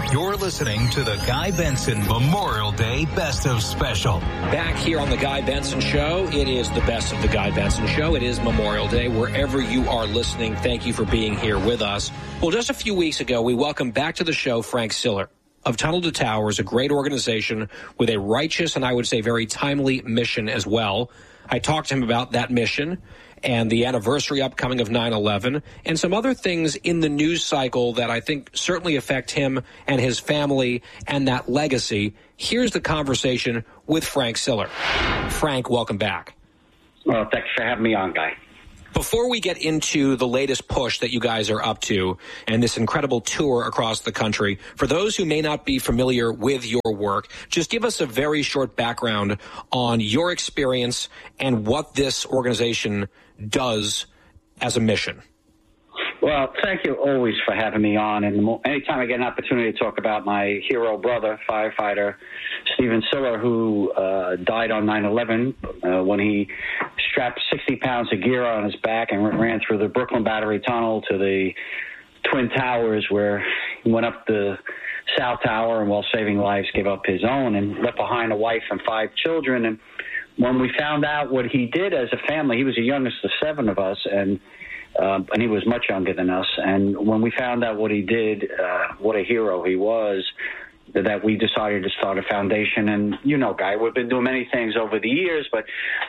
You're listening to the Guy Benson Memorial Day Best of Special. Back here on the Guy Benson Show, it is the best of the Guy Benson Show. It is Memorial Day. Wherever you are listening, thank you for being here with us. Well, just a few weeks ago, we welcomed back to the show Frank Siller of Tunnel to Towers, a great organization with a righteous and I would say very timely mission as well. I talked to him about that mission and the anniversary upcoming of 9/11 and some other things in the news cycle that I think certainly affect him and his family and that legacy. Here's the conversation with Frank Siller. Frank, welcome back. Well, thanks for having me on, Guy. Before we get into the latest push that you guys are up to and this incredible tour across the country, for those who may not be familiar with your work, just give us a very short background on your experience and what this organization does as a mission. Well, thank you always for having me on. And anytime I get an opportunity to talk about my hero brother, firefighter Stephen Siller, who died on 9/11 when he strapped 60 pounds of gear on his back and ran through the Brooklyn Battery Tunnel to the Twin Towers, where he went up the South Tower and, while saving lives, gave up his own and left behind a wife and 5 children. And when we found out what he did as a family, he was the youngest of 7 of us, and he was much younger than us. And when we found out what he did, what a hero he was, that we decided to start a foundation. And, you know, Guy, we've been doing many things over the years, but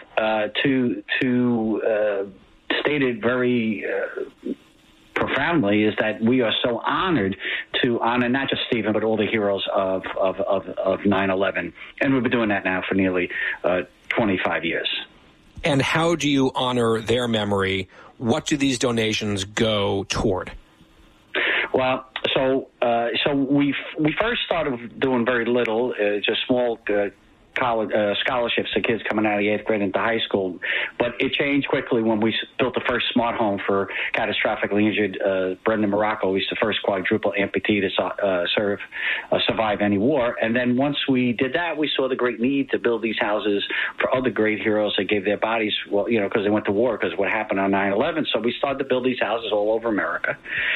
to state it very profoundly is that we are so honored to honor not just Stephen, but all the heroes of 9/11. And we've been doing that now for nearly 25 years. And how do you honor their memory? What do these donations go toward? Well, so we first started doing very little, just small college scholarships to kids coming out of the 8th grade into high school. But it changed quickly when we built the first smart home for catastrophically injured Brendan Morocco. He's the first quadruple amputee to survive any war. And then once we did that, we saw the great need to build these houses for other great heroes that gave their bodies, well, you know, because they went to war, because what happened on 9/11. So we started to build these houses all over America.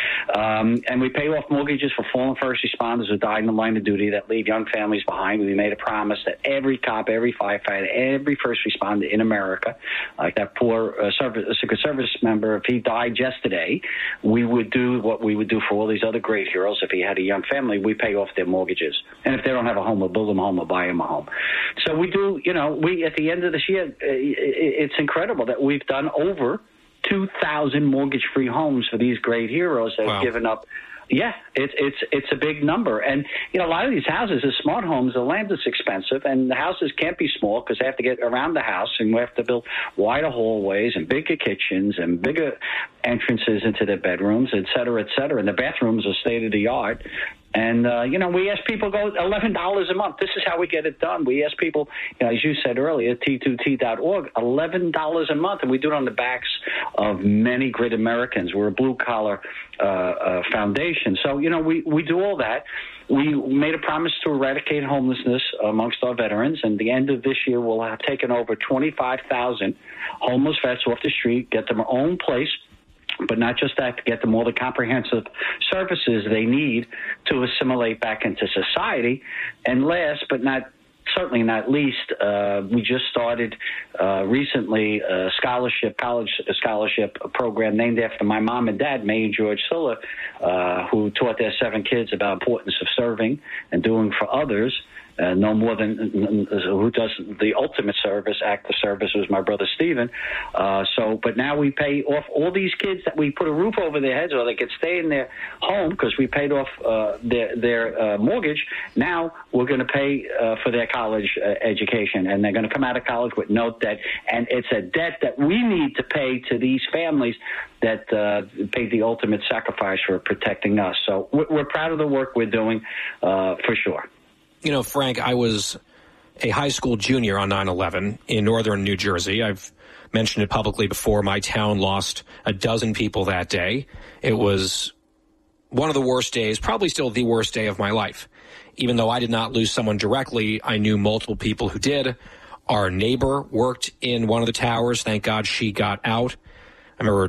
And we pay off mortgages for fallen first responders who died in the line of duty that leave young families behind. We made a promise that every cop, every firefighter, every first responder in America, like that poor Secret Service member, if he died yesterday, we would do what we would do for all these other great heroes. If he had a young family, we pay off their mortgages. And if they don't have a home, we'll build them a home or buy them a home. So we do, you know, we at the end of this year, it's incredible that we've done over 2,000 mortgage-free homes for these great heroes that have given up. Yeah, it's a big number. And, you know, a lot of these houses are smart homes. The land is expensive, and the houses can't be small because they have to get around the house, and we have to build wider hallways and bigger kitchens and bigger entrances into their bedrooms, et cetera, et cetera. And the bathrooms are state-of-the-art. And, you know, we ask people go $11 a month. This is how we get it done. We ask people, you know, as you said earlier, T2T.org, $11 a month. And we do it on the backs of many great Americans. We're a blue-collar foundation. So, you know, we do all that. We made a promise to eradicate homelessness amongst our veterans. And at the end of this year, we'll have taken over 25,000 homeless vets off the street, get them their own place. But not just that, to get them all the comprehensive services they need to assimilate back into society. And last but certainly not least, we just started recently a college scholarship program named after my mom and dad, May and George Siller, who taught their 7 kids about the importance of serving and doing for others. No more than who does the ultimate service, act of service, was my brother Stephen. But now we pay off all these kids that we put a roof over their heads, or they could stay in their home because we paid off their mortgage. Now we're going to pay for their college education, and they're going to come out of college with no debt. And it's a debt that we need to pay to these families that paid the ultimate sacrifice for protecting us. So we're proud of the work we're doing, for sure. You know, Frank, I was a high school junior on 9/11 in northern New Jersey. I've mentioned it publicly before. My town lost a dozen people that day. It was one of the worst days, probably still the worst day of my life. Even though I did not lose someone directly, I knew multiple people who did. Our neighbor worked in one of the towers. Thank God she got out. I remember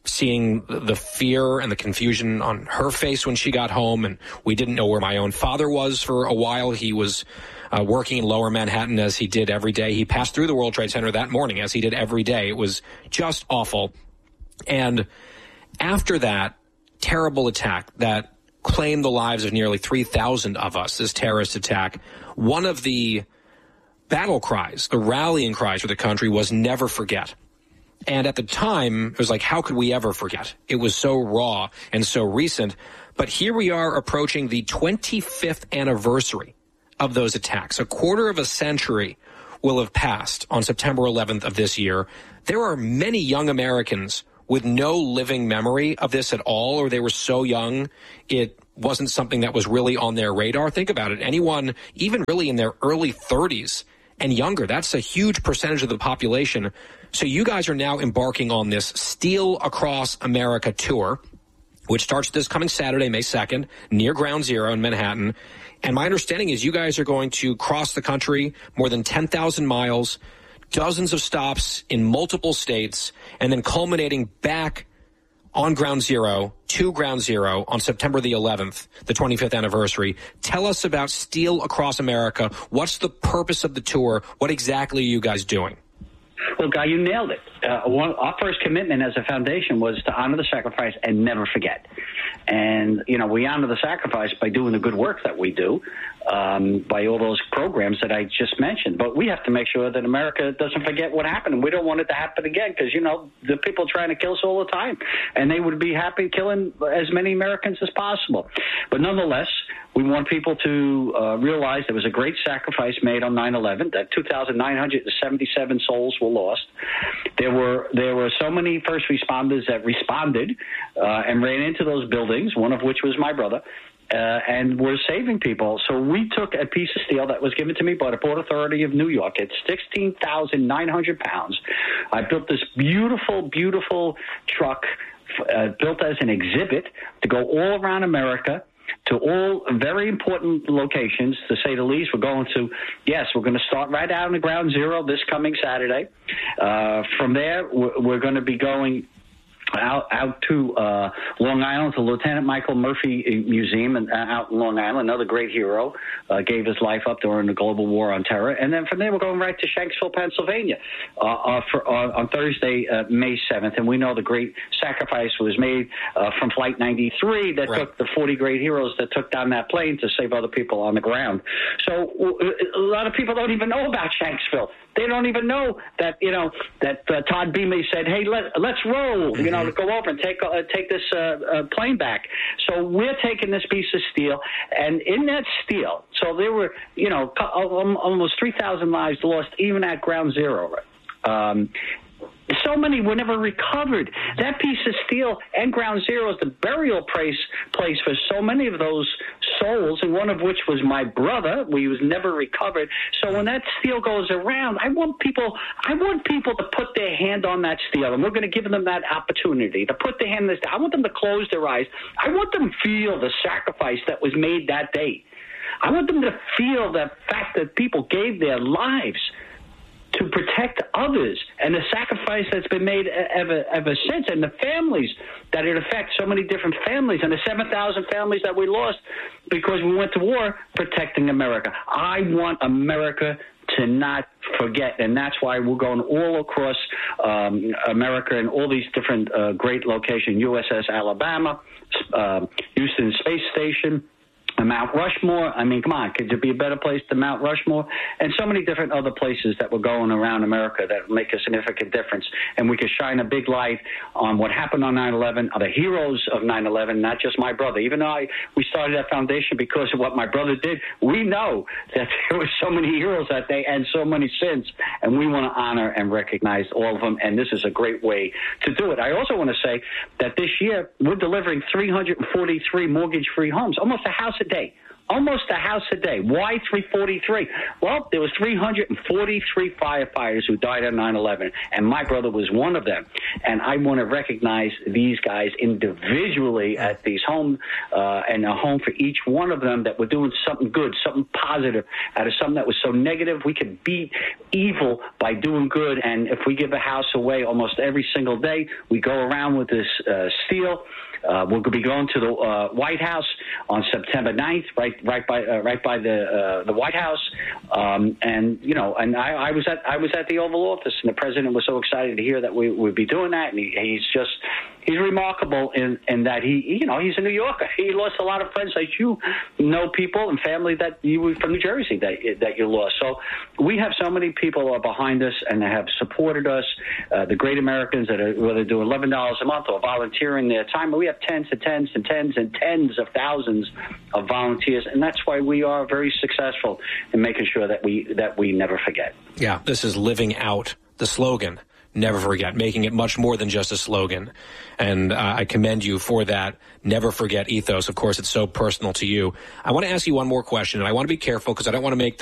seeing the fear and the confusion on her face when she got home. And we didn't know where my own father was for a while. He was working in Lower Manhattan as he did every day. He passed through the World Trade Center that morning as he did every day. It was just awful. And after that terrible attack that claimed the lives of nearly 3,000 of us, this terrorist attack, one of the battle cries, the rallying cries for the country was never forget. And at the time, it was like, how could we ever forget? It was so raw and so recent. But here we are approaching the 25th anniversary of those attacks. A quarter of a century will have passed on September 11th of this year. There are many young Americans with no living memory of this at all, or they were so young it wasn't something that was really on their radar. Think about it. Anyone, even really in their early 30s and younger, that's a huge percentage of the population. So you guys are now embarking on this Steal Across America tour, which starts this coming Saturday, May 2nd, near Ground Zero in Manhattan. And my understanding is you guys are going to cross the country more than 10,000 miles, dozens of stops in multiple states, and then culminating back on Ground Zero, to Ground Zero on September the 11th, the 25th anniversary. Tell us about Steal Across America. What's the purpose of the tour? What exactly are you guys doing? Well, Guy, you nailed it. Our first commitment as a foundation was to honor the sacrifice and never forget. And, you know, we honor the sacrifice by doing the good work that we do, by all those programs that I just mentioned. But we have to make sure that America doesn't forget what happened. And we don't want it to happen again because, you know, the people trying to kill us all the time. And they would be happy killing as many Americans as possible. But nonetheless, we want people to realize there was a great sacrifice made on 9/11, that 2,977 souls were lost. There were so many first responders that responded and ran into those buildings, one of which was my brother, and were saving people. So we took a piece of steel that was given to me by the Port Authority of New York. It's 16,900 pounds. I built this beautiful, beautiful truck built as an exhibit to go all around America, to all very important locations, to say the least. We're going to start right out on the Ground Zero this coming Saturday. From there, we're going to be going out to Long Island, to Lieutenant Michael Murphy Museum out in Long Island, another great hero, gave his life up during the global war on terror. And then from there, we're going right to Shanksville, Pennsylvania on Thursday, May 7th. And we know the great sacrifice was made from Flight 93 that took the 40 great heroes that took down that plane to save other people on the ground. So a lot of people don't even know about Shanksville. They don't even know that, that Todd Beamer said, hey, let's roll, to go over and take this plane back. So we're taking this piece of steel, and in that steel, so there were, almost 3,000 lives lost even at Ground Zero. So many were never recovered. That piece of steel and Ground Zero is the burial place for so many of those souls, and one of which was my brother. He was never recovered. So when that steel goes around, I want people to put their hand on that steel, and we're going to give them that opportunity to put their hand on this. I want them to close their eyes. I want them to feel the sacrifice that was made that day. I want them to feel the fact that people gave their lives to protect others, and the sacrifice that's been made ever since, and the families that it affects, so many different families, and the 7,000 families that we lost because we went to war protecting America. I want America to not forget, and that's why we're going all across America and all these different great locations, USS Alabama, Houston Space Station, Mount Rushmore. I mean, come on, could there be a better place than Mount Rushmore? And so many different other places that we're going around America that make a significant difference. And we can shine a big light on what happened on 9/11, are the heroes of 9/11, not just my brother. Even though we started that foundation because of what my brother did, we know that there were so many heroes that day and so many since, and we want to honor and recognize all of them, and this is a great way to do it. I also want to say that this year we're delivering 343 mortgage-free homes, almost a house a day. almost a house a day. Why 343? Well, there was 343 firefighters who died on 9/11, and my brother was one of them. And I want to recognize these guys individually at these home and a home for each one of them that were doing something good, something positive out of something that was so negative. We could beat evil by doing good. And if we give a house away almost every single day, we go around with this steel. We'll be going to the White House on September 9th, right by the White House, and I was at the Oval Office, and the president was so excited to hear that we would be doing that, and he's remarkable in that he's a New Yorker. He lost a lot of friends, like you know, people and family that you were from New Jersey that you lost. So we have so many people are behind us and have supported us. The great Americans that are whether do $11 a month or volunteering their time. We have tens of thousands of volunteers, and that's why we are very successful in making sure that we never forget. Yeah, this is living out the slogan. Never forget, making it much more than just a slogan. And I commend you for that never forget ethos. Of course, it's so personal to you. I want to ask you one more question, and I want to be careful because I don't want to make